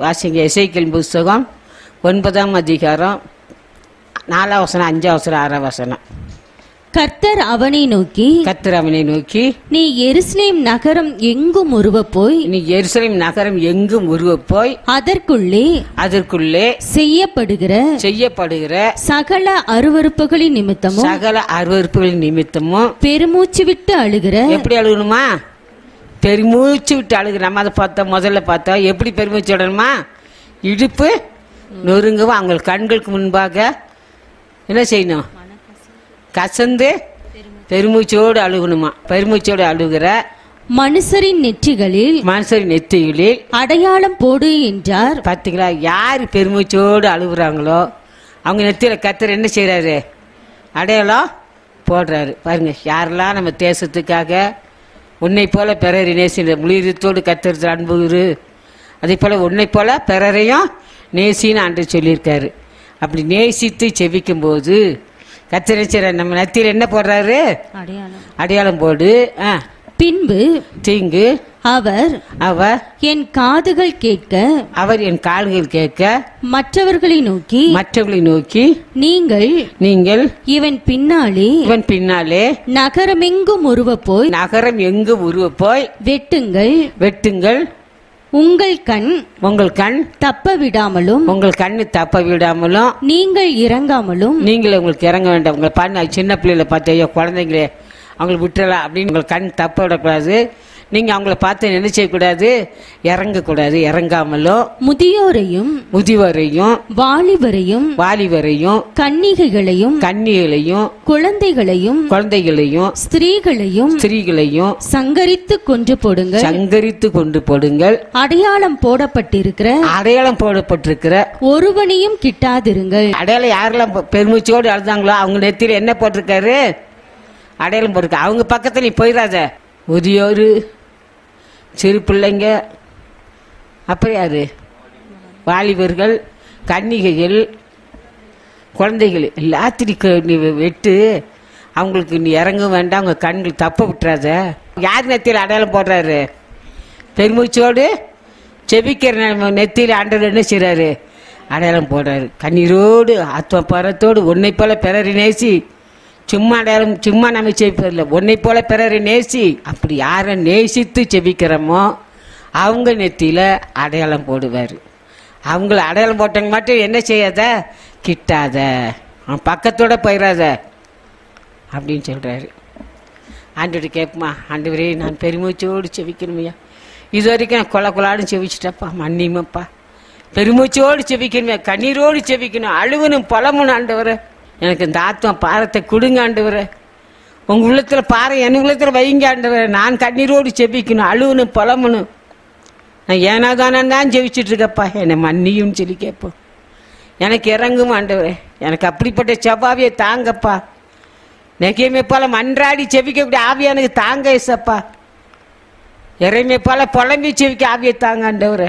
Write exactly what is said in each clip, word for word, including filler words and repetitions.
வாசிங்க. எசேக்கியேல் புஸ்தகம் ஒன்பதாம் அதிகாரம் நாலாம் வசனம், அஞ்சாம் வசனம், ஆறாம் வசனம். கர்த்தர் அவனை நோக்கி கர்த்தர் அவனை நோக்கி நீ எருசலேம் நகரம் எங்கும் உருவ போய் நீ எருசலேம் நகரம் எங்கும் உருவ போய் அதற்குள்ளே அதற்குள்ளே செய்யப்படுகிற செய்யப்படுகிற சகல அருவருப்புகளின் நிமித்தமும் சகல அருவருப்புகளின் நிமித்தமும் பெருமூச்சு விட்டு அழுகிற. எப்படி அழுகணுமா? பெருமூச்சு விட்டு அழுகு. நம்ம அதை பார்த்தோம், முதல்ல பார்த்தோம். எப்படி பெருமூச்சு விடணுமா? இடுப்பு நொறுங்கவும் அவங்கள் கண்களுக்கு முன்பாக என்ன செய்யணும்? கசந்து பெருமூச்சோடு அழுகணுமா? பெருமூச்சோடு அழுகிற மனுஷரின் நெற்றிகளில் மனுஷரின் நெற்றிகளில் அடையாளம் போடு என்றார். பார்த்தீங்களா? யார் பெருமூச்சோடு அழுகுறாங்களோ அவங்க நெத்தியில கர்த்தர் என்ன செய்யறாரு? அடையாளம் போடுறாரு. பாருங்க, யாரெல்லாம் நம்ம தேசத்துக்காக உன்னை போல பிறரை நேசின முழுத்தோடு கர்த்தர் அன்புரு, அதே போல உன்னை போல பிறரையும் நேசின்னு ஆண்டு சொல்லியிருக்காரு. அப்படி நேசித்து செபிக்கும் போது கர்த்தர் செய்யறாரு, நம்ம நெத்தியில என்ன போடுறாரு? அடையாளம் அடையாளம் போடு. பின்பு தீங்கு அவர் அவர் என் காதுகள் கேட்க அவர் என் கால்கள் கேட்க மற்றவர்களை நோக்கி மற்றவர்களை நோக்கி நீங்கள் நீங்கள் இவன் பின்னாலே இவன் பின்னாலே நகரமெங்கும் உருவ போய் நகரம் எங்கு உருவ போய் வெட்டுங்கள். வெட்டுங்கள். உங்கள் கண் உங்கள் கண் தப்ப விடாமலும் உங்கள் கண்ணு தப்ப விடாமலும் நீங்கள் இறங்காமலும் நீங்களே உங்களுக்கு இறங்க வேண்டாம். உங்களை பண்ண சின்ன பிள்ளைகளை பார்த்து ஐயோ குழந்தைங்களே அவங்களை விட்டுறலாம் அப்படின்னு உங்கள் கண் தப்ப விடக்கூடாது. நீங்க அவங்கள பார்த்து என்ன செய்யக்கூடாது? இறங்கக்கூடாது. இறங்காமலும் முதியோரையும் முதியோரையும் வாலிபரையும் வாலிபரையும் கன்னிகைகளையும் கன்னிகளையும் குழந்தைகளையும் குழந்தைகளையும் ஸ்திரீகளையும் ஸ்திரீகளையும் சங்கரித்து கொன்று போடுங்கள். சங்கரித்து கொண்டு போடுங்கள். அடையாளம் போடப்பட்டிருக்கிற அடையாளம் போடப்பட்டிருக்கிற ஒருவனையும் கிட்டாதிருங்கள். அடையாளம் யாரெல்லாம் பெருமூச்சோடு அழுதாங்களோ அவங்க நெத்தியில என்ன போட்டிருக்காரு? அடையாளம் போட்டிருக்க. அவங்க பக்கத்துல நீ போயிடாத. முதியோரு, சிறு பிள்ளைங்க, அப்புறம் யாரு? வாலிபர்கள், கன்னிகைகள், குழந்தைகள் எல்லாத்திரிக்கும் நீ வெட்டு. அவங்களுக்கு நீ இறங்க வேண்டாம். அவங்க கண்கள் தப்ப விட்டுறாத. யார் நெத்தியில் அடையாளம் போடுறாரு? பெருமூச்சோடு செபிக்கிற நெத்தியில் ஆண்டவர் என்ன செய்றாரு? அடையாளம் போடுறாரு. கண்ணீரோடு ஆத்ம பாரத்தோடு உன்னை போல பிறரை நேசி. சும்மா அடையாளம் சும்மா நம்ம செபிப்பதில்லை, உன்னை போல பிறரை நேசி. அப்படி யாரை நேசித்து செபிக்கிறோமோ அவங்க நெத்தியில அடையாளம் போடுவார். அவங்கள அடையாளம் போட்டவங்க மட்டும் என்ன செய்யாத? கிட்டாத, அவன் பக்கத்தோட போயிடாத அப்படின்னு சொல்றாரு. ஆண்டவர்கிட்ட கேட்பமா, ஆண்டவரே நான் பெருமூச்சோடு செபிக்கணுமையா, இது வரைக்கும் நான் கொலை கொலாடும் செவிச்சிட்டப்பா, மன்னிமப்பா. பெருமூச்சோடு செபிக்கணுமே, கண்ணீரோடு செபிக்கணும், அழுவனும் புலமும். ஆண்டவரை எனக்கு இந்த ஆத்மா பாரத்தை கொடுங்க ஆண்டவரை. உங்க உள்ளத்துல பாறை என் உள்ளத்துல வைங்க ஆண்டவரை. நான் கண்ணீரோடு செபிக்கணும், அழுவனும் புலமணும். நான் ஏனாதானு தான் ஜெபிச்சுட்டு இருக்கப்பா, என்னை மன்னியும் சொல்லி கேட்போம். எனக்கு இறங்கும் ஆண்டவரே, எனக்கு அப்படிப்பட்ட செவ்வாவியை தாங்கப்பா. நெகைமை போல மன்றாடி செபிக்கக்கூடிய ஆவியா எனக்கு தாங்க ஏசப்பா. இறைமை போல புலம்பி செவிக்க ஆவியை தாங்க ஆண்டவரே.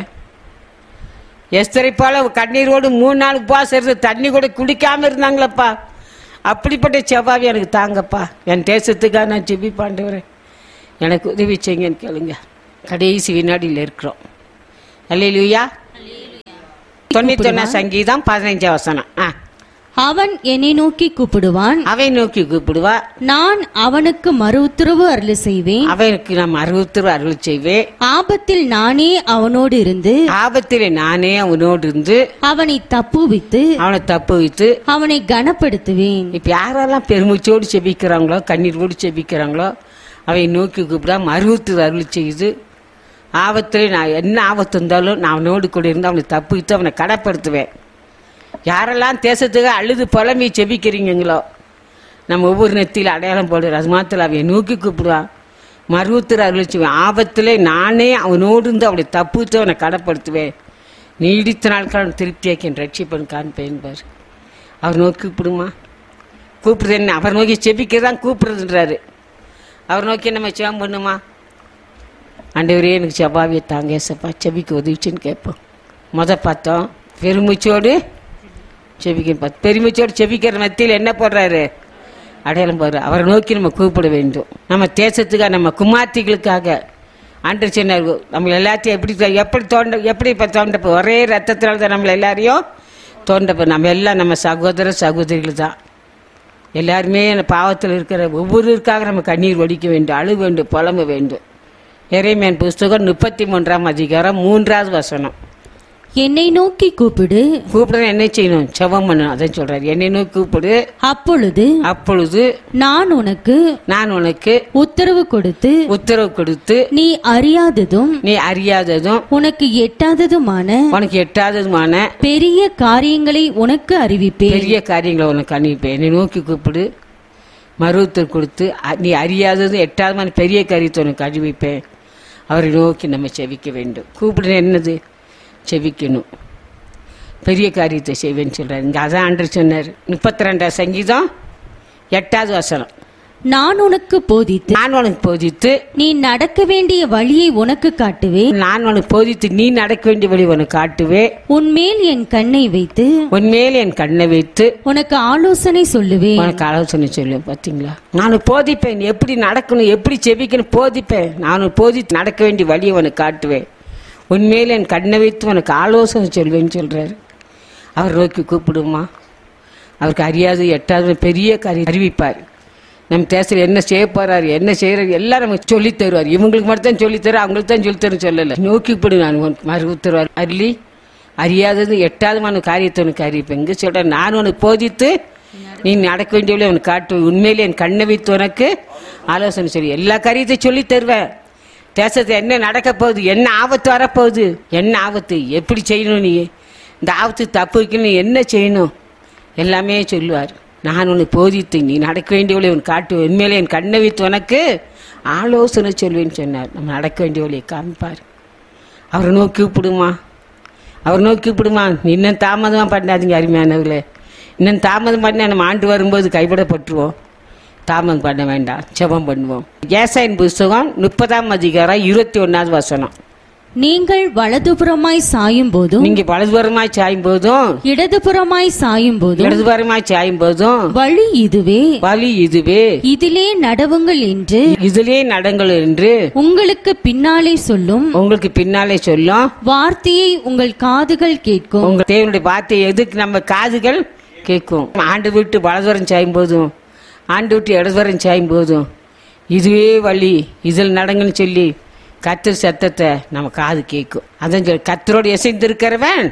எஸ்தரை போல கண்ணீரோடு மூணு நாள் உபவாசம் இருந்து தண்ணி கூட குடிக்காம இருந்தாங்களப்பா. அப்படிப்பட்ட செவ்வாவி எனக்கு தாங்கப்பா. என் தேசத்துக்காக நான் ஜெபிப்பாண்டவரே, எனக்கு உதவி செய்யுங்கன்னு கேளுங்க. கடைசி வினாடியில் இருக்கிறோம். அல்லேலூயா. தொண்ணூத்தி ஒன்னா சங்கீதம் பதினைஞ்சாம் வசனம். ஆ அவன் என்னை நோக்கி கூப்பிடுவான், அவை நோக்கி கூப்பிடுவா, நான் அவனுக்கு மறு உத்தரவு அருள் செய்வேன். அவனுக்கு நான் மறு உத்தரவு அருள் செய்வேன். ஆபத்தில் நானே அவனோடு இருந்து ஆபத்திலே நானே அவனோடு இருந்து அவனை தப்புவித்து அவனை தப்பு வைத்து அவனை கனப்படுத்துவேன். இப்ப யாரெல்லாம் பெருமூச்சோடு செபிக்கிறாங்களோ கண்ணீரோடு செபிக்கிறாங்களோ அவை நோக்கி கூப்பிடா மறு உத்தரவு அருள் செய்யுது. ஆபத்திலே நான் என்ன ஆபத்து இருந்தாலும் நான் அவனோடு கூட இருந்து அவனை தப்பு வைத்து அவனை கனப்படுத்துவேன். யாரெல்லாம் தேசத்துக்கு அழுது புலம்பி செபிக்கிறீங்களோ நம்ம ஒவ்வொரு நெத்தியில் அடையாளம் போடுற அது மாத்திரம் அவன் நோக்கி கூப்பிடுவான், மருவத்தில் அருளிச்சுவேன். ஆபத்திலே நானே அவனோடு இருந்து அவனை தப்புத்து அவனை கடப்படுத்துவேன். நீடித்த நாட்கள் திருப்தியாக்கி என் ரட்சிப்பன் காண்பேன்பார். அவர் நோக்கி கூப்பிடுமா? கூப்பிடுறது என்ன? அவர் நோக்கி செபிக்கிறதான் கூப்பிடுறதுன்றாரு. அவர் நோக்கி நம்ம செவம் பண்ணுமா? ஆண்டவரே எனக்கு செவ்வாவியை தாங்க ஏசப்பா, செபிக்க உதவிச்சுன்னு கேட்போம். முத பார்த்தோம் பெருமூச்சோடு செபிக்க பார்த்து பெருமூச்சோடு செபிக்கிற மத்தியில் என்ன போடுறாரு? அடையாளம் போடுற. அவரை நோக்கி நம்ம கூப்பிட வேண்டும். நம்ம தேசத்துக்காக, நம்ம குமார்த்திகளுக்காக, ஆண்டவர் சொன்னார், நம்ம எல்லாத்தையும் எப்படி எப்படி தோண்ட எப்படி இப்போ தோண்டப்போ ஒரே ரத்தத்தினால தான் நம்மளை எல்லாரையும் தோண்டப்போ. நம்ம எல்லாம் நம்ம சகோதர சகோதரிகள் தான். எல்லாருமே பாவத்தில் இருக்கிற ஒவ்வொருவருக்காக நம்ம கண்ணீர் வடிக்க வேண்டும், அழுக வேண்டும், புலம்ப வேண்டும். எரேமியா புஸ்தகம் முப்பத்தி மூன்றாம் அதிகாரம் மூன்றாவது வசனம். என்னை நோக்கி கூப்பிடு. கூப்பிட என்ன செய்யணும்? செபம் பண்ணணும். அதான் சொல்றாரு, என்னை நோக்கி கூப்பிடு, அப்பொழுது அப்பொழுது நான் உனக்கு நான் உனக்கு உத்தரவு கொடுத்து உத்தரவு கொடுத்து நீ அறியாததும் நீ அறியாததும் உனக்கு எட்டாததுமான உனக்கு எட்டாததுமான பெரிய காரியங்களை உனக்கு அறிவிப்பேன். பெரிய காரியங்களை உனக்கு அனுப்பிப்பேன். என்னை நோக்கி கூப்பிடு, மருவத்தர் கொடுத்து நீ அறியாததும் எட்டாதமான பெரிய காரியத்தை உனக்கு அறிவிப்பேன். அவரை நோக்கி நம்ம செவிக்க வேண்டும். கூப்பிடுன என்னது? செவிக்கணும். பெரிய காரியத்தை செய்வேன்னு சொல்றாரு. இங்க அதான் ஆண்டவர் சொன்னார். முப்பத்தி ரெண்டாம் சங்கீதம் எட்டாவது வசனம். நான் உனக்கு போதித்து நான் உனக்கு போதித்து நீ நடக்க வேண்டிய வழியை உனக்கு காட்டுவேன். நான் உனக்கு போதித்து நீ நடக்க வேண்டிய வழி உனக்கு காட்டுவேன். உன்மேல் என் கண்ணை வைத்து உன்மேல் என் கண்ணை வைத்து உனக்கு ஆலோசனை சொல்லுவேன். உனக்கு ஆலோசனை சொல்லுவேன். பாத்தீங்களா, நான் போதிப்பேன், எப்படி நடக்கணும், எப்படி செபிக்கணும் போதிப்பேன். நான் போதித்து நடக்க வேண்டிய வழியை உனக்கு காட்டுவேன். உன்மேல் என் கண்ணை வைத்து உனக்கு ஆலோசனை சொல்வேன்னு சொல்றாரு. அவர் நோக்கி கூப்பிடுமா, அவருக்கு அறியாது எட்டாவது பெரிய காரியம் அறிவிப்பார். நம்ம தேசத்தில் என்ன செய்ய போறாரு, என்ன செய்யறாரு எல்லாம் நமக்கு சொல்லி தருவார். இவங்களுக்கு மட்டும் தான் சொல்லி தருவார், அவங்களுக்கு தான் சொல்லி தரும் சொல்லல. நோக்கிப்படு, நான் மறு தருவார். அருளி அறியாதது எட்டாவதுமான காரியத்தை உனக்கு அறிவிப்பேன். எங்க சொல்ற, நான் உனக்கு போதித்து நீ நடக்க வேண்டியவளை உனக்கு காட்டுவேன். உண்மையிலே என் கண்ணை வைத்து உனக்கு ஆலோசனை சொல்லி எல்லா காரியத்தையும் சொல்லி தருவேன். தேசத்தை என்ன நடக்க போகுது, என்ன ஆபத்து வரப்போகுது, என்ன ஆபத்து, எப்படி செய்யணும், நீ இந்த ஆபத்து தப்பு வைக்கணும், நீ என்ன செய்யணும் எல்லாமே சொல்லுவார். நான் உனக்கு போதித்து நீ நடக்க வேண்டியவளை உனக்கு காட்டுவேன். உண்மையிலே என் கண்ணை வைத்து உனக்கு ஆலோசனை சொல்வேன்னு சொன்னார். நம்ம நடக்க வேண்டியவளையை காமிப்பார். அவரை நோக்கி கூப்பிடுமா, அவர் நோக்கி கூப்பிடுமா. இன்னும் தாமதமாக பண்ணாதீங்க அருமையானவர்களே. இன்னும் தாமதம் பண்ண நம்ம ஆண்டு வரும்போது கைவிடப்பட்டுருவோம். தாமதம் பண்ண வேண்டாம், ஜெபம் பண்ணுவோம். ஏசாயின் புஸ்தகம் முப்பதாம் அதிகாரம் இருபத்தி ஒன்னாவது வசனம். நீங்கள் வலதுபுறமாய் சாயும் போதும் நீங்க வலதுபுறமாய் சாயும் போதும் இடதுபுறமாய் சாயும் போதும் இடதுபுறமாய் சாயும் போதும் வழி இதுவே வழி இதுவே இதிலே நடவுங்கள் என்று இதிலே நடங்கள் என்று உங்களுக்கு பின்னாலே சொல்லும் உங்களுக்கு பின்னாலே சொல்லும் வார்த்தையை உங்கள் காதுகள் கேட்கும். உங்க தேவனுடைய வார்த்தை எதுக்கு நம்ம காதுகள் கேட்கும். ஆண்டு விட்டு வலதுபுறம் சாயும் போதும் ஆண்டு விட்டு இடதுபுறம் சாயும் போதும் இதுவே வழி, இதில் நடங்கன்னு சொல்லி கர்த்தர் சத்தத்தை நம்ம காது கேட்கும். அதான் சொல்லி கர்த்தரோடு இசைந்திருக்கிறவன்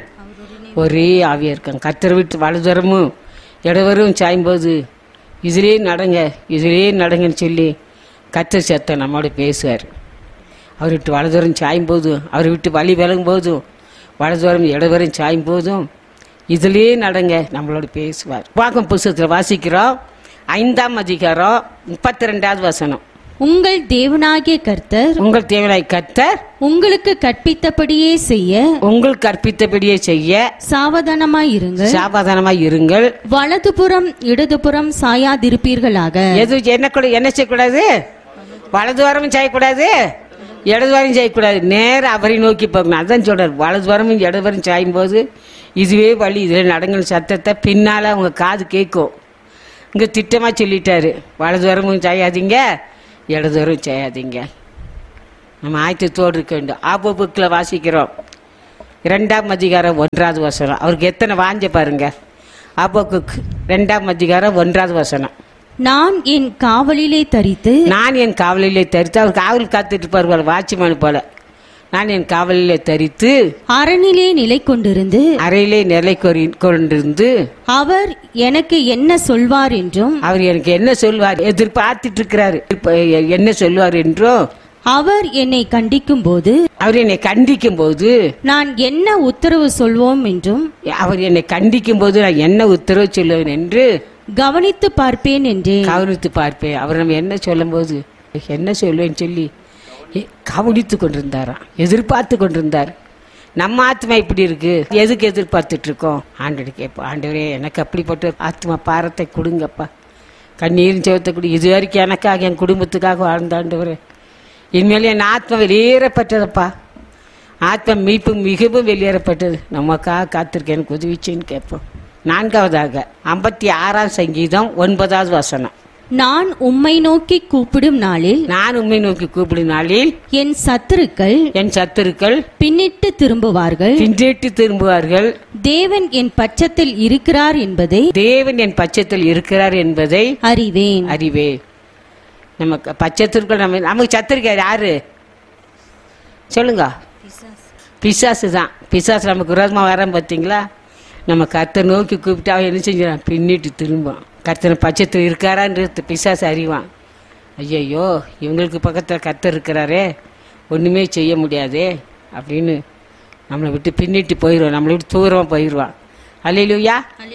ஒரே ஆவியா இருக்கான். கர்த்தரை விட்டு வலதுபுறமும் இடவரும் சாயும் போது இதிலே நடங்க இதிலே நடங்கன்னு சொல்லி கர்த்தர் சத்தம் நம்மோட பேசுவார். அவர் விட்டு வலதுபுறம் சாயும் போதும் அவரை விட்டு வழி விலகும் போதும் வலதுபுறம் இடவரும் சாயும் போதும் இதிலே நடங்க நம்மளோட பேசுவார். வாக்கம் புஸ்தகத்தில் வாசிக்கிறோம் ஐந்தாம் அதிகாரம் முப்பத்தி ரெண்டாவது வசனம். உங்கள் தேவனாகிய கர்த்தர் உங்கள் தேவனாய் கர்த்தர் உங்களுக்கு கற்பித்தபடியே செய்ய உங்களுக்கு கற்பித்தபடியே செய்ய சாவதானமாய் இருங்கள் சாவதானமாய் இருங்கள். வலதுபுறம் இடதுபுறம் சாயாதிருப்பீர்களாக. எது என்ன கூட என்ன செய்யக்கூடாது? வலதுவாரமும் செய்யக்கூடாது, இடதுவாரம் செய்யக்கூடாது. நேரம் அவரை நோக்கி போகணும். அதான் சொல்றாரு, வலதுவாரமும் இடதுவாரம் சாயும் போது இதுவே வழி, இதில் நடங்கள் சத்தத்தை பின்னால அவங்க காது கேட்கும். இங்க திட்டமா சொல்லிட்டாரு, வலதுவாரமும் செய்யாதீங்க இடதுவரம் செய்யாதீங்க. நம்ம ஆயத்தத்தோடு இருக்க வேண்டும். ஆபோப்புக்கில் வாசிக்கிறோம் இரண்டாம் அதிகாரம் ஒன்றாவது வசனம். அவருக்கு எத்தனை வாஞ்ச பாருங்க. ஆபோக்கு இரண்டாம் அதிகாரம் ஒன்றாவது வசனம். நான் என் காவலிலே தரித்து நான் என் காவலிலே தரித்து அவர் காவல் காத்துட்டு இருப்பார் வாட்சிமான் போல. நான் என் காவலிலே தரித்து அரணிலே நிலை கொண்டிருந்து அறையிலே நிலை கொண்டிருந்து அவர் எனக்கு என்ன சொல்வார் என்றும் அவர் எனக்கு என்ன சொல்வார் எதிர்பார்த்துட்டு இருக்கிறாரு, என்ன சொல்வார் என்றும் அவர் என்னை கண்டிக்கும் போது அவர் என்னை கண்டிக்கும் போது நான் என்ன உத்தரவு சொல்வோம் என்றும் அவர் என்னை கண்டிக்கும் போது நான் என்ன உத்தரவு சொல்லுவேன் என்று கவனித்து பார்ப்பேன் என்றேன். கவனித்து பார்ப்பேன். அவர் நம்ம என்ன சொல்லும் போது என்ன சொல்லுவேன்னு சொல்லி கவனித்து கொண்டிருந்தாராம், எதிர்பார்த்து கொண்டிருந்தார். நம்ம ஆத்மா இப்படி இருக்கு, எதுக்கு எதிர்பார்த்துட்டு இருக்கோம்? ஆண்டவர் கேட்போம், ஆண்டவரே எனக்கு அப்படிப்பட்ட ஆத்மா பாரத்தை கொடுங்கப்பா, கண்ணீரின் செவத்தை கொடு. இது வரைக்கும் எனக்காக என் குடும்பத்துக்காக வாழ்ந்த ஆண்டவரே, இனிமேல் என் ஆத்மா வெளியேறப்பட்டதப்பா, ஆத்மா மீட்பு மிகவும் வெளியேறப்பட்டது, நமக்காக காத்திருக்க எனக்கு உதவிச்சேன்னு கேட்போம். நான்காவதாக ஐம்பத்தி ஆறாம் சங்கீதம் ஒன்பதாவது வசனம். நான் உம்மை நோக்கி கூப்பிடும் நாளில் நான் உம்மை நோக்கி கூப்பிடும் நாளில் என் சத்துருக்கள் என் சத்துருக்கள் பின்னிட்டு திரும்புவார்கள். பின்னிட்டு திரும்புவார்கள். தேவன் என் பட்சத்தில் இருக்கிறார் என்பதை தேவன் என் பட்சத்தில் இருக்கிறார் என்பதை அறிவேன். அறிவே. நமக்கு பட்சத்திற்குள் நம்ம நமக்கு சத்துருக்கார் யாரு சொல்லுங்க? பிசாசு தான். பிசாசு நமக்கு விரோதமாக வரான் பார்த்தீங்களா? நம்ம கர்த்தரை நோக்கி கூப்பிட்டு அவன் என்ன செஞ்சான்? பின்னிட்டு திரும்புவான். கர்த்தர் பட்சத்தில் இருக்காரான்றது பிசாசு அறிவான். ஐயையோ இவங்களுக்கு பக்கத்தில் கர்த்தர் இருக்கிறாரே, ஒன்றுமே செய்ய முடியாதே அப்படின்னு நம்மளை விட்டு பின்னிட்டு போயிடுவான். நம்மளை விட்டு தூரமாக போயிடுவான். அல்லேலூயா.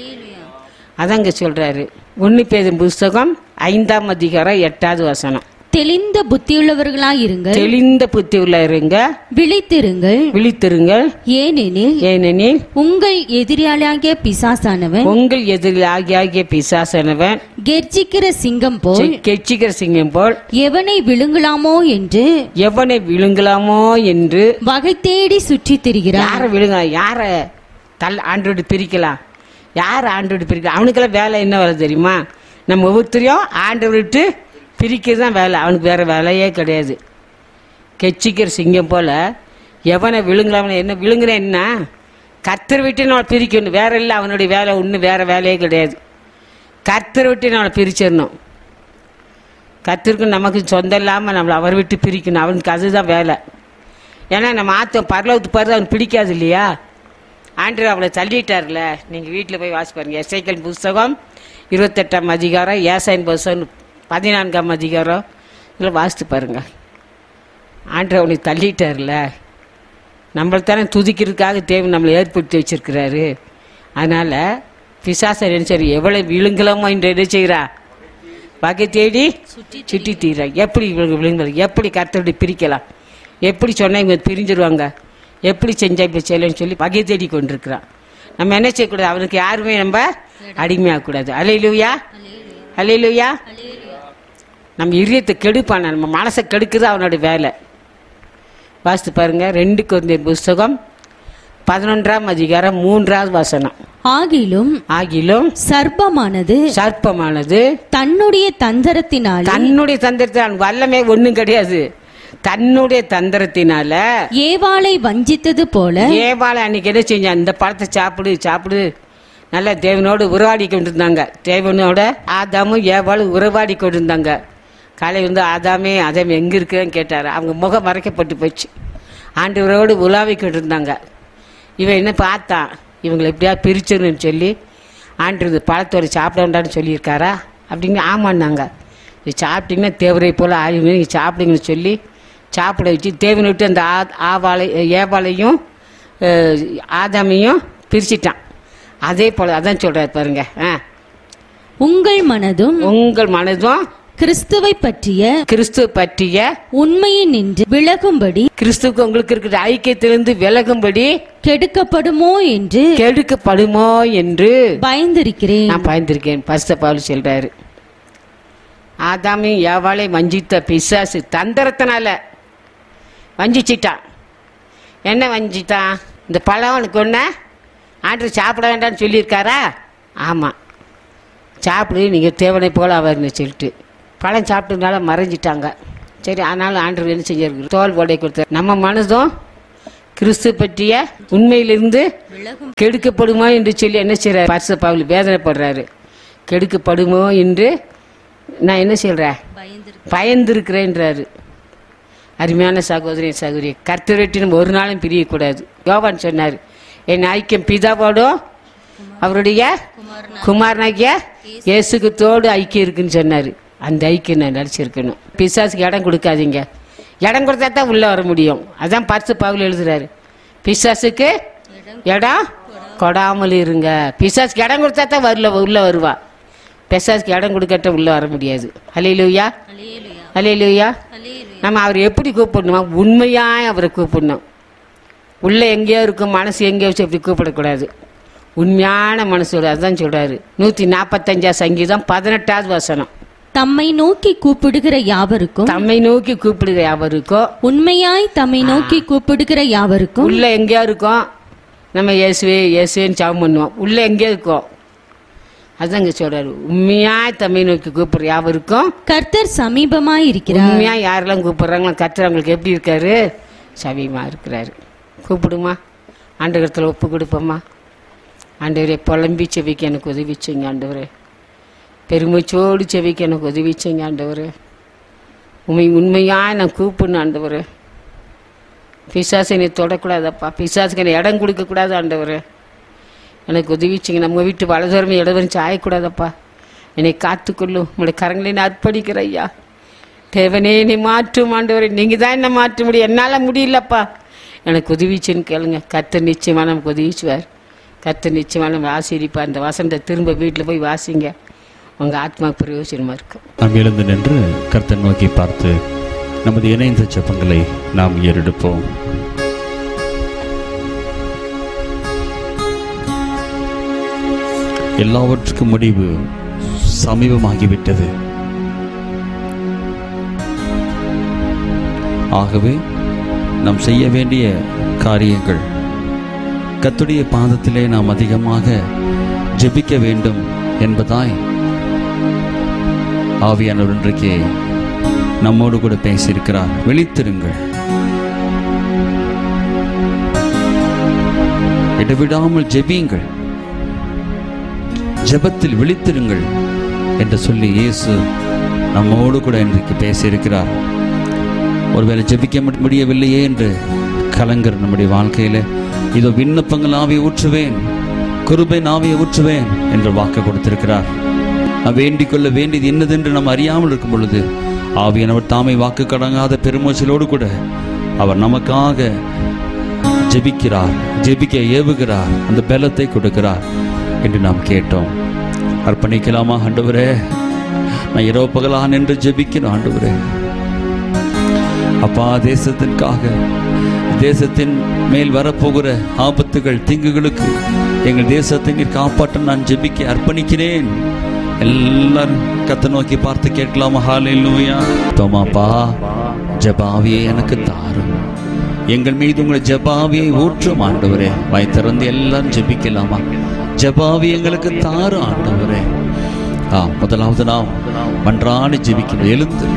அதாங்க சொல்கிறாரு. ஒன்று பேதுரு புஸ்தகம் ஐந்தாம் அதிகாரம் எட்டாவது வசனம். தெளிந்த புத்தியுள்ளவர்களாய் இருங்கள். தெளிந்த புத்தி உள்ள இருங்க. விழித்திருங்கள். விழித்திருங்கள். ஏனெனில் ஏனெனில் உங்கள் எதிராளியாகிய பிசாசானவன் உங்கள் எதிராகிய பிசாசானவன் கெர்ச்சிக்கிற சிங்கம் போல் கெர்ச்சிக்கிற சிங்கம் போல் எவனை விழுங்கலாமோ என்று எவனை விழுங்கலாமோ என்று வகை தேடி சுற்றி திரிகிறார். யாரை விழுங்கலாம்? யாரை தல் ஆண்டோடு பிரிக்கலாம்? யார் ஆண்டோடு பிரிக்கலாம்? அவனுக்கெல்லாம் வேலை என்ன வேலை தெரியுமா? நம்ம ஒவ்வொருத்தரையும் ஆண்டை விட்டு பிரிக்கிறது தான் வேலை. அவனுக்கு வேறு வேலையே கிடையாது. கெச்சிக்கிற சிங்கம் போல் எவனை விழுங்கலாம்? என்ன விழுங்குற என்ன? கர்த்தரை விட்டு நம்மளை பிரிக்கணும். வேற இல்லை அவனுடைய வேலை. ஒன்றும் வேறு வேலையே கிடையாது. கர்த்தரை விட்டு நம்மளை பிரிச்சிடணும். கர்த்தருக்கு நமக்கு சொந்தம் இல்லாமல் நம்மளை அவர் விட்டு பிரிக்கணும். அவனுக்கு அதுதான் வேலை. ஏன்னா நம்ம ஆத்தம் பரலோகத்து பாரு அவனுக்கு பிடிக்காது இல்லையா? ஆண்டவர் அவளை தள்ளிட்டார்ல. நீங்கள் வீட்டில் போய் வாசி பாருங்கள். எசேக்கியேல் புஸ்தகம் இருபத்தெட்டாம் அதிகாரம், ஏசாயின் புஸ்தகம் பதினான்காம் அதிகாரம் இதில் வாசித்து பாருங்க. ஆண்டவர் அவனை தள்ளிட்டார்ல. நம்மள்தானே துதிக்கிறதுக்காக தேவன் நம்மளை ஏற்படுத்தி வச்சிருக்கிறாரு. அதனால் பிசாசை நினைச்சாரு எவ்வளோ விழுங்கலாமோ என்று என்ன செய்கிறா? வகை தேடி சுற்றி தீரா. எப்படி இவங்க விழுங்கலாம்? எப்படி கர்த்தருடைய பிரிக்கலாம்? எப்படி சொன்னால் இவங்க பிரிஞ்சிருவாங்க? எப்படி செஞ்சால் இப்போ செய்யலன்னு சொல்லி வகை தேடி கொண்டிருக்கிறான். நம்ம என்ன செய்யக்கூடாது? அவனுக்கு யாருமே நம்ம அடிமையாகக்கூடாது. அல்லேலூயா. அல்லேலூயா. நம்ம இதயத்தை கெடுப்பான, நம்ம மனசை கெடுக்குது அவனோட வேலை. வாசித்து பாருங்க. ரெண்டு கொரிந்தியர் புஸ்தகம் பதினொன்றாம் அதிகாரம் மூன்றாவது வசனம். ஆகிலும் ஆகிலும் சர்ப்பமானது சர்ப்பமானது தன்னுடைய தந்திரத்தினால் தன்னுடைய தந்திரத்தினால் வல்லமே ஒண்ணும் கிடையாது. தன்னுடைய தந்திரத்தினால ஏவாளை வஞ்சித்தது போல ஏவாளை அன்னைக்கு என்ன செஞ்சான்? இந்த பழத்தை சாப்பிடு சாப்பிடு நல்லா தேவனோடு உறவாடி கொண்டிருந்தாங்க. தேவனோட ஆதாமும் ஏவாளும் உறவாடி கொண்டிருந்தாங்க. காலை வந்து ஆதாமே ஆதாம் எங்கே இருக்குன்னு கேட்டார். அவங்க முகம் மறைக்கப்பட்டு போச்சு. ஆண்டவரோடு உலாவி கொண்டிருந்தாங்க. இவன் என்ன பார்த்தான்? இவங்களை எப்படியா பிரிச்சிடணும்னு சொல்லி ஆண்டு பழத்தோடு சாப்பிட வேண்டான்னு சொல்லியிருக்காரா அப்படின்னு ஆமான்னாங்க. இது சாப்பிட்டீங்கன்னா தேவரை போல் ஆயுமே நீங்கள் சாப்பிடுங்கன்னு சொல்லி சாப்பிட வச்சு தேவனை விட்டு அந்த ஆ ஆவாளை ஏவாளையும் ஆதாமையும் பிரிச்சிட்டான். அதே போல அதான் சொல்றாரு பாருங்க. உங்கள் மனதும் உங்கள் மனதும் கிறிஸ்துவை பற்றிய கிறிஸ்துவ பற்றிய உண்மையை நின்று விலகும்படி கிறிஸ்துவுக்கு உங்களுக்கு இருக்கிற ஐக்கியத்திலிருந்து விலகும்படி கெடுக்கப்படுமோ என்று கெடுக்கப்படுமோ என்று பயந்திருக்கிறேன். நான் பயந்திருக்கேன். பரிசுத்த பவுல் சொல்றாரு. ஆதாமையும் ஏவாளை வஞ்சித்த பிசாசு தந்திரத்தினால வஞ்சிச்சிட்டான். என்ன வஞ்சிட்டான்? இந்த பழம் அவனுக்கு ஒன்று ஆண்டு சாப்பிட வேண்டாம்னு சொல்லியிருக்காரா? ஆமாம், சாப்பிடு நீங்கள் தேவனை போல் அவர்னு சொல்லிட்டு பழம் சாப்பிட்டதுனால மறைஞ்சிட்டாங்க. சரி, ஆனாலும் ஆண்டு என்ன செஞ்சிருக்கு? தோல் உடை கொடுத்தார். நம்ம மனதும் கிறிஸ்து பற்றிய உண்மையிலிருந்து கெடுக்கப்படுமோ என்று சொல்லி என்ன செய்கிறார்? பரிசுத்த பவுல் வேதனைப்படுறாரு. கெடுக்கப்படுமோ என்று நான் என்ன சொல்கிறேன்? பயந்துருக்கிறேன்றாரு. அருமையான சகோதரி சகோதரி, கர்த்தரை விட்டு நம்ம ஒரு நாளும் பிரியக்கூடாது. யோவான் சொன்னார், என் ஐக்கியம் பிதாவோடும் அவருடைய குமாரனாகிய இயேசுத்தோடு ஐக்கியம் இருக்குன்னு சொன்னார். அந்த ஐக்கியம் நான் நடிச்சிருக்கணும். பிசாசுக்கு இடம் கொடுக்காதீங்க. இடம் கொடுத்தா தான் உள்ளே வர முடியும். அதான் பரிசுத்த பவுல் எழுதுறாரு, பிசாசுக்கு இடம் கொடாமல் இருங்க. பிசாசுக்கு இடம் கொடுத்தா தான் வரல உள்ளே வருவா. பிசாசுக்கு இடம் கொடுக்கட்ட உள்ளே வர முடியாது. ஹல்லேலூயா, ஹல்லேலூயா. நம்ம அவர் எப்படி கூப்பிடணும்? உண்மையாக அவரை கூப்பிடணும். உள்ளே எங்கேயோ இருக்கும், மனசு எங்கேயோ வச்சு அப்படி கூப்பிடக்கூடாது. உண்மையான மனசோடு. அதுதான் சொல்றாரு. நூற்றி நாற்பத்தஞ்சாம் சங்கீதம் பதினெட்டாவது வசனம். தம்மை நோக்கி கூப்பிடுகிற யாவருக்கும் தம்மை நோக்கி கூப்பிடுகிற யாவருக்கும் உண்மையாய் தம்மை நோக்கி கூப்பிடுகிற யாவருக்கும் உள்ள எங்கேயோ இருக்கும். நம்ம இயேசுவே இயேசுவேன்னு ஜெபம் பண்ணுவோம். உள்ள எங்கேயோ இருக்கும். அதாங்க சொல்றாரு, உண்மையாய் தம்மை நோக்கி கூப்பிடுற யாவருக்கும் கர்த்தர் சமீபமாய் இருக்கிறார். உண்மையா யாரெல்லாம் கூப்பிடுறாங்களோ கர்த்தர் அவங்களுக்கு எப்படி இருக்காரு? சமீபமா இருக்கிறாரு. கூப்பிடுமா, ஆண்டவரத்தில் ஒப்பு கொடுப்போமா. ஆண்டவரே, புலம்பி செவிக்க எனக்கு உதவிச்சிங்க ஆண்டவரே, பெருமைச்சோடு செவிக்க எனக்கு உதவிச்சிங்க ஆண்டவரே. உண்மை உண்மையாக நான் கூப்பிடணும் ஆண்டவரே. பிசாசனை தொடக்கூடாதப்பா, பிசாசுக்கு என்னை இடம் கொடுக்கக்கூடாது ஆண்டவரே. எனக்கு உதவிச்சிங்க. நம்ம வீட்டு வலதுரமே இடவரும் சாயக்கூடாதப்பா. என்னை காத்துக்கொள்ளும் உங்களுடைய கரங்களை நான் அர்ப்பணிக்கிற ஐயா. தேவனே, என்னை மாற்றும் ஆண்டவரே. நீங்கள் தான் என்ன மாற்ற முடியும், என்னால் முடியலப்பா. எனக்கு உதவிச்சுன்னு கேளுங்க. கர்த்தர் நிச்சயமாக நமக்கு உதவிச்சுவார். கர்த்தர் நிச்சயமாக நம்ம ஆசீர்வதிப்பார். அந்த வசனத்தை திரும்ப வீட்டில் போய் வாசிங்க, உங்கள் ஆத்மா பிரயோஜனமாக இருக்கும். நாம் எழுந்து நின்று கர்த்தர் நோக்கி பார்த்து நமது இணைந்த ஜெபங்களை நாம் ஏறெடுப்போம். எல்லாவற்றுக்கும் முடிவு சமீபமாகிவிட்டது. ஆகவே நாம் செய்ய வேண்டிய காரியங்கள், கர்த்தருடைய பாதத்திலே நாம் அதிகமாக ஜெபிக்க வேண்டும் என்பதாய் ஆவியானவர் இன்றைக்கு நம்மோடு கூட பேசியிருக்கிறார். விழித்திருங்கள், இடைவிடாமல் ஜெபியுங்கள், ஜெபத்தில் விழித்திருங்கள் என்று சொல்லி இயேசு நம்மோடு கூட இன்றைக்கு பேசியிருக்கிறார். ஒருவேளை ஜெபிக்க முடியவில்லையே என்று கலங்குற நம்முடைய வாழ்க்கையில இதோ விண்ணப்பங்கள் ஆவியை ஊற்றுவேன், கிருபை ஆவியை ஊற்றுவேன் என்று வாக்கு கொடுத்திருக்கிறார். நாம் வேண்டிக் கொள்ள வேண்டியது என்னதென்று நாம் அறியாமல் இருக்கும் பொழுது ஆவியானவர் தாமே வாக்கு கடங்காத பெருமூச்சலோடு கூட அவர் நமக்காக ஜெபிக்கிறார், ஜெபிக்க ஏவுகிறார், அந்த பலத்தை கொடுக்கிறார் என்று நாம் கேட்டோம். அர்ப்பணிக்கலாமா? ஆண்டவரே, நான் இரவு பகலாக நின்று ஜெபிக்கிறேன் ஆண்டவரே. அப்பா, தேசத்திற்காக, தேசத்தின் மேல் வரப்போகிற ஆபத்துகள், தீங்குகளுக்கு எங்கள் தேசத்தை நீர் காப்பாற்ற நான் ஜெபிக்க அர்ப்பணிக்கிறேன். எல்லாரும் கர்த்தரை நோக்கி பார்த்து கேட்கலாமா? ஹல்லேலூயா. தோமாப்பா, ஜெபாவியை எனக்கு தாரும், எங்கள் மீது உங்களை ஜெபாவியை ஊற்றும் ஆண்டவரே. வாய் திறந்து எல்லாரும் ஜெபிக்கலாமா? ஜெபாவி எங்களுக்கு தாரும் ஆண்டவரே. ஆ முதலாவது நாம் மன்றாடி ஜெபிக்கணும். எழுந்து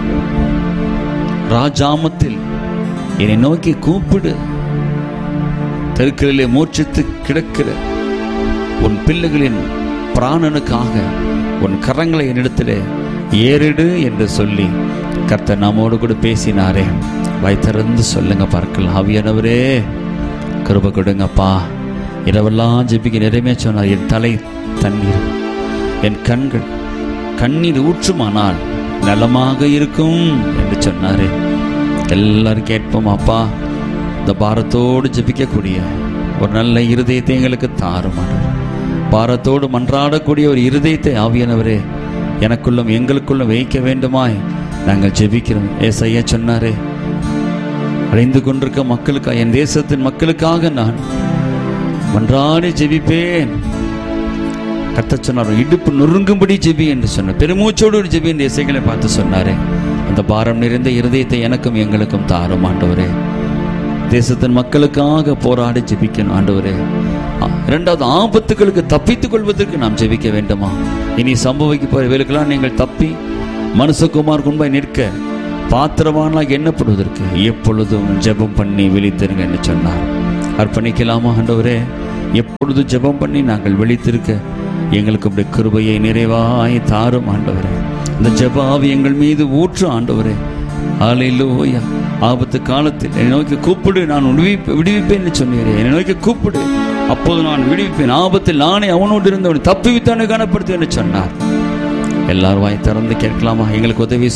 ராஜாமத்தில் என்னை நோக்கி கூப்பிடு. தெருக்களிலே மூர்ச்சித்து கிடக்கிற உன் பிள்ளைகளின் பிராணனுக்காக உன் கரங்களை என்னிடத்திலே ஏறிடு என்று சொல்லி கர்த்தர் நம்மோடு கூட பேசினாரே. வாய் திறந்து சொல்லுங்க பார்க்கலாம். ஆவியானவரே, கிருபை கொடுங்கப்பா. இரவெல்லாம் ஜெபிக்க நிறைமே சொன்னார். என் தலை தண்ணீர், என் கண்கள் கண்ணீர் ஊற்றுமானால் நலமாக இருக்கும் என்று சொன்னாரே. எல்லாரும் கேட்போம். அப்பா, இந்த பாரத்தோடு ஜெபிக்கக்கூடிய ஒரு நல்ல இருதயத்தை எங்களுக்கு தாருமாறு. பாரத்தோடு மன்றாடக்கூடிய ஒரு இருதயத்தை ஆவியானவரே எனக்குள்ளும் எங்களுக்குள்ளும் வைக்க வேண்டுமாய் நாங்கள் ஜெபிக்கிறோம். ஏசாயா சொன்னாரே, அடைந்து கொண்டிருக்க மக்களுக்காக, என் தேசத்தின் மக்களுக்காக நான் மன்றாடி ஜெபிப்பேன். கர்த்தர் சொன்னார், இடுப்பு நொறுங்கும்படி ஜெபி என்று சொன்னார். பெருமூச்சோடு ஜெபி என்று இசைகளை பார்த்து சொன்னாரே. அந்த பாரம் நிறைந்த இருதயத்தை எனக்கும் எங்களுக்கும் தாரும் ஆண்டவரே. தேசத்தின் மக்களுக்காக போராடி ஜெபிக்கணும் ஆண்டவரே. இரண்டாவது, ஆபத்துகளுக்கு தப்பித்துக் கொள்வதற்கு நாம் ஜெபிக்க வேண்டுமா? இனி சம்பவிக்க போற வேலைக்கெல்லாம் நீங்கள் தப்பி மனுஷகுமார் முன்பாய் நிற்க பாத்திரவானாக எண்ணப்படுவதற்கு எப்பொழுதும் ஜெபம் பண்ணி விழித்திருங்க என்று சொன்னார். அர்ப்பணிக்கலாமா? ஆண்டவரே, எப்பொழுதும் ஜெபம் பண்ணி நாங்கள் விழித்திருக்க எங்களுக்கு அப்படி கிருபையை நிறைவாய் தாரும் ஆண்டவரே. இந்த ஜெப ஆவி எங்கள் மீது ஊற்று ஆண்டவரே. ஹல்லேலூயா. ஆபத்து காலத்தில் என்னை நோக்கி கூப்பிடு, நான் விடுவிப்பேன் சொன்னீரே. என்னை நோக்கி கூப்பிடு, அப்போது நான் விடுவிப்பேன். ஆபத்தில் நானே அவனோடு இருந்தவனை தப்புவித்தானே காணப்படுத்துவேன் சொன்னார். எல்லாரும் வாய் திறந்து கேட்கலாமா? எங்களுக்கு உதவி